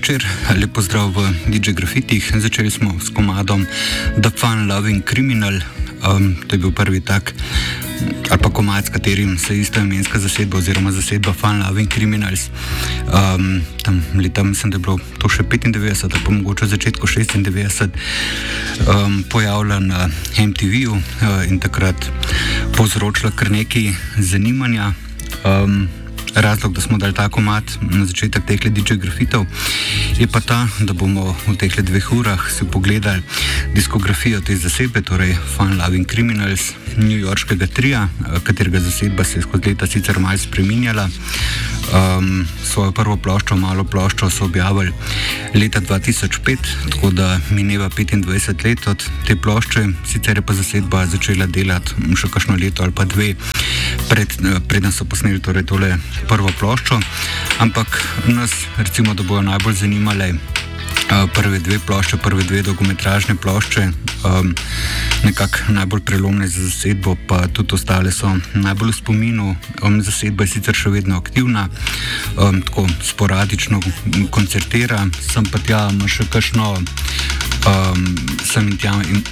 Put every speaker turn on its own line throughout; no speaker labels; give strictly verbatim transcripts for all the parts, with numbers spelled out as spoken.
večer, lep pozdrav v D J Grafitih. Začeli smo s komadom The Fun Loving Criminal. Um, to je bil prvi tak, ali pa komad, s katerim se istoimenska zasedba oziroma zasedba Fun Loving Criminals. Um, tam leta, mislim, da je bilo to še petindevetdeset, ali pa mogoče v začetku šestindevetdeset, um, pojavila na M T V-ju uh, in takrat povzročila kar nekaj zanimanja. Um, Razlog, da smo dali ta komad na začetek teh D J Grafitov, je pa ta, da bomo v teh dveh urah si pogledali diskografijo te zasedbe, torej Fun Loving Criminals, newyorškega trija, katerega zasedba se je skozi leta sicer malo spreminjala. Um, svojo prvo ploščo, malo ploščo, so objavili leta dva tisoč pet, tako da mineva petindvajset let od te plošče, sicer je pa zasedba začela delati še kakšno leto ali pa dve, pred, preden so posneli torej tole prvo ploščo, ampak nas recimo, da bojo najbolj zanimale uh, prve dve plošče, prve dve dolgometražne plošče, um, nekako najbolj prelomne za zasedbo, pa tudi ostale so najbolj v spominu. Um, zasedba je sicer še vedno aktivna, um, tako sporadično koncertira, sem pa tja ima še kakšno um, sem in tja in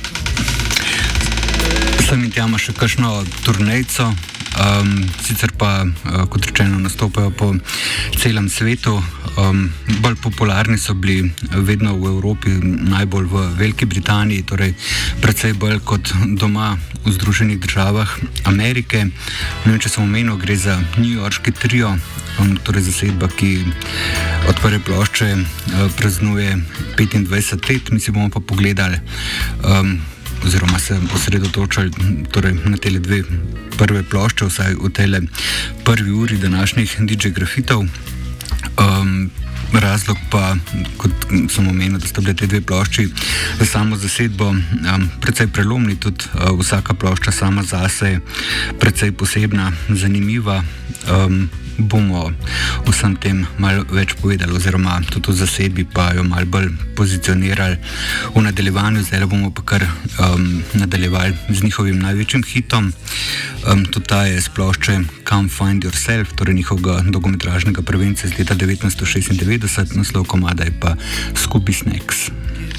sem in tja ima še kakšno turnejco. Um, sicer pa, uh, kot rečeno, nastopajo po celem svetu. Um, bolj popularni so bili vedno v Evropi, najbolj v Veliki Britaniji, torej precej bolj kot doma v Združenih državah Amerike. Ne vem, če sem omenil, gre za newyorški trio, um, torej zasedba, ki od prve plošče uh, praznuje petindvajset let. Mi si bomo pa pogledali um, oziroma se osredotočali torej, na tele dve prve plošče, vsaj v tele prvi uri današnjih D J Grafitov. Um, razlog pa, kot sem omenil, da sta bile te dve plošči za samo zasedbo um, precej prelomni, tudi uh, vsaka plošča sama zase precej posebna, zanimiva. Um, bomo vsem tem malo več povedali, oziroma tudi v zasedbi pa jo malo bolj pozicionirali v nadaljevanju. Zdaj bomo pa kar um, nadaljevali z njihovim največjim hitom. Um, tudi ta je z plošče Come Find Yourself, torej njihovega dolgometražnega prvenca iz leta devetnajststo šestindevetdeset, naslov komada je pa Scooby Snacks.